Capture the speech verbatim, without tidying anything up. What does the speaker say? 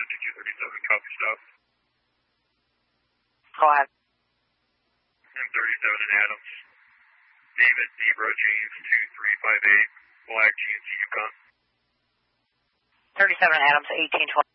two thirty-seven, copy stop. Go ahead. M thirty-seven in Adams. David Zebra James two three five eight, Black G and C Yukon. thirty-seven Adams, eighteen twenty.